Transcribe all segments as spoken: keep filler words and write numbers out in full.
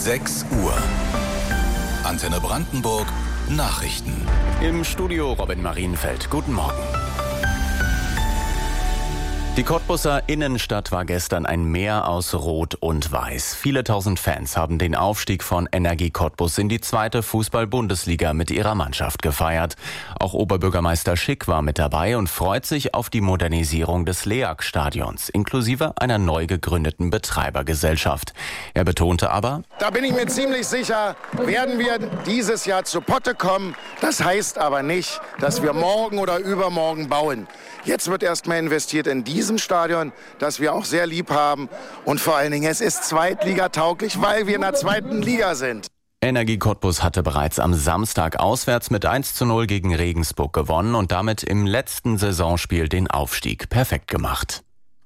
sechs Uhr. Antenne Brandenburg Nachrichten. Im Studio Robin Marienfeld. Guten Morgen. Die Cottbuser Innenstadt war gestern ein Meer aus Rot und Weiß. Viele tausend Fans haben den Aufstieg von Energie Cottbus in die zweite Fußball-Bundesliga mit ihrer Mannschaft gefeiert. Auch Oberbürgermeister Schick war mit dabei und freut sich auf die Modernisierung des LEAG-Stadions, inklusive einer neu gegründeten Betreibergesellschaft. Er betonte aber: Da bin ich mir ziemlich sicher, werden wir dieses Jahr zu Potte kommen. Das heißt aber nicht, dass wir morgen oder übermorgen bauen. Jetzt wird erst mal investiert in diesem Stadion, das wir auch sehr lieb haben. Und vor allen Dingen, es ist zweitligatauglich, weil wir in der zweiten Liga sind. Energie Cottbus hatte bereits am Samstag auswärts mit eins zu null gegen Regensburg gewonnen und damit im letzten Saisonspiel den Aufstieg perfekt gemacht.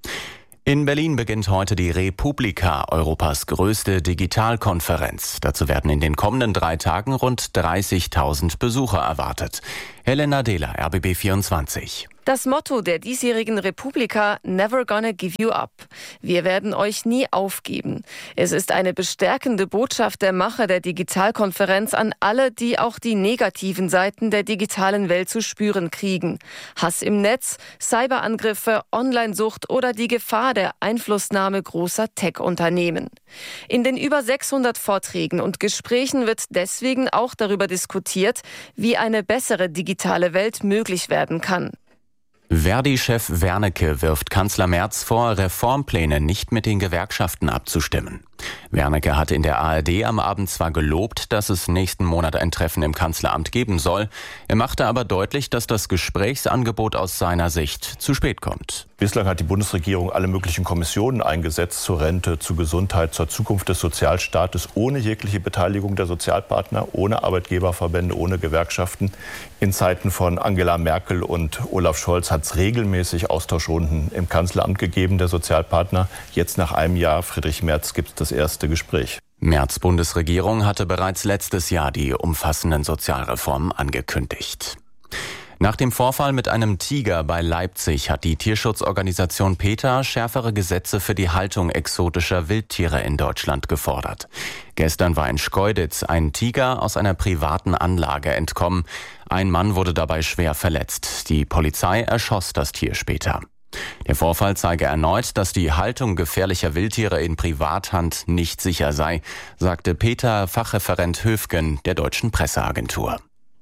In Berlin beginnt heute die Republika, Europas größte Digitalkonferenz. Dazu werden in den kommenden drei Tagen rund dreißigtausend Besucher erwartet. Helena Dehler, R B B vierundzwanzig. Das Motto der diesjährigen Republika: Never gonna give you up. Wir werden euch nie aufgeben. Es ist eine bestärkende Botschaft der Macher der Digitalkonferenz an alle, die auch die negativen Seiten der digitalen Welt zu spüren kriegen. Hass im Netz, Cyberangriffe, Onlinesucht oder die Gefahr der Einflussnahme großer Tech-Unternehmen. In den über sechshundert Vorträgen und Gesprächen wird deswegen auch darüber diskutiert, wie eine bessere digitale Welt möglich werden kann. Verdi-Chef Wernicke wirft Kanzler Merz vor, Reformpläne nicht mit den Gewerkschaften abzustimmen. Wernicke hatte in der A R D am Abend zwar gelobt, dass es nächsten Monat ein Treffen im Kanzleramt geben soll. Er machte aber deutlich, dass das Gesprächsangebot aus seiner Sicht zu spät kommt. Bislang hat die Bundesregierung alle möglichen Kommissionen eingesetzt, zur Rente, zur Gesundheit, zur Zukunft des Sozialstaates, ohne jegliche Beteiligung der Sozialpartner, ohne Arbeitgeberverbände, ohne Gewerkschaften. In Zeiten von Angela Merkel und Olaf Scholz hat es regelmäßig Austauschrunden im Kanzleramt gegeben, der Sozialpartner. Jetzt nach einem Jahr, Friedrich Merz, gibt es das erste Gespräch. Merz' Bundesregierung hatte bereits letztes Jahr die umfassenden Sozialreformen angekündigt. Nach dem Vorfall mit einem Tiger bei Leipzig hat die Tierschutzorganisation PETA schärfere Gesetze für die Haltung exotischer Wildtiere in Deutschland gefordert. Gestern war in Schkeuditz ein Tiger aus einer privaten Anlage entkommen. Ein Mann wurde dabei schwer verletzt. Die Polizei erschoss das Tier später. Der Vorfall zeige erneut, dass die Haltung gefährlicher Wildtiere in Privathand nicht sicher sei, sagte PETA-Fachreferent Höfgen der Deutschen Presseagentur.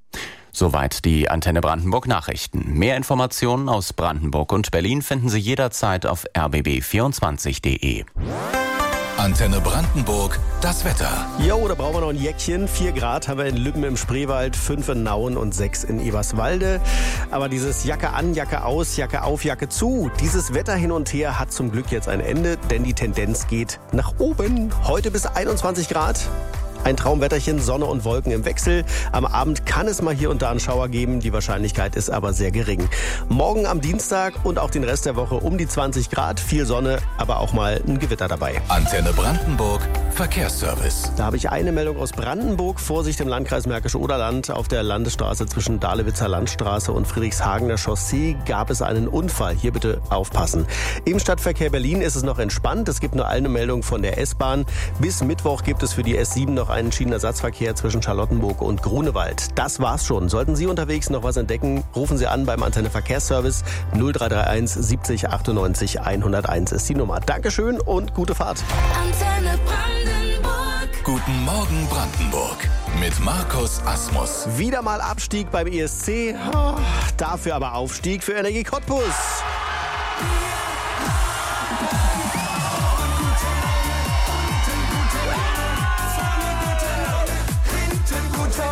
Soweit die Antenne Brandenburg Nachrichten. Mehr Informationen aus Brandenburg und Berlin finden Sie jederzeit auf r b b vierundzwanzig punkt d e. Antenne Brandenburg, das Wetter. Jo, da brauchen wir noch ein Jäckchen. Vier Grad haben wir in Lübben im Spreewald, fünf in Nauen und sechs in Eberswalde. Aber dieses Jacke an, Jacke aus, Jacke auf, Jacke zu, dieses Wetter hin und her hat zum Glück jetzt ein Ende, denn die Tendenz geht nach oben. Heute bis einundzwanzig Grad. Ein Traumwetterchen, Sonne und Wolken im Wechsel. Am Abend kann es mal hier und da einen Schauer geben. Die Wahrscheinlichkeit ist aber sehr gering. Morgen am Dienstag und auch den Rest der Woche um die zwanzig Grad. Viel Sonne, aber auch mal ein Gewitter dabei. Antenne Brandenburg, Verkehrsservice. Da habe ich eine Meldung aus Brandenburg. Vorsicht im Landkreis Märkische Oderland. Auf der Landesstraße zwischen Dahlewitzer Landstraße und Friedrichshagener Chaussee gab es einen Unfall. Hier bitte aufpassen. Im Stadtverkehr Berlin ist es noch entspannt. Es gibt nur eine Meldung von der S-Bahn. Bis Mittwoch gibt es für die S sieben noch einen Schienenersatzverkehr zwischen Charlottenburg und Grunewald. Das war's schon. Sollten Sie unterwegs noch was entdecken, rufen Sie an beim Antenne Verkehrsservice. null drei drei eins siebzig achtundneunzig hunderteins ist die Nummer. Dankeschön und gute Fahrt. Antenne Brandenburg. Guten Morgen Brandenburg mit Markus Asmus. Wieder mal Abstieg beim E S C. Oh, dafür aber Aufstieg für Energie Cottbus.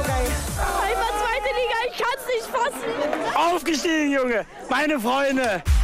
Aufgestiegen, Junge! Meine Freunde!